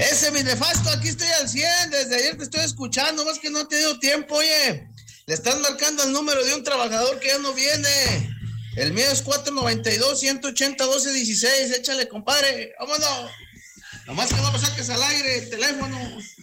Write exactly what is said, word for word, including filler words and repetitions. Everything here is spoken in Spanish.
Ese mi nefasto, aquí estoy al cien, desde ayer te estoy escuchando, más que no he tenido tiempo, oye. Le están marcando el número de un trabajador que ya no viene. El mío es cuatro noventa y dos, ciento ochenta, doce dieciséis. Échale, compadre, vámonos. Nomás que no lo saques al aire, el teléfono.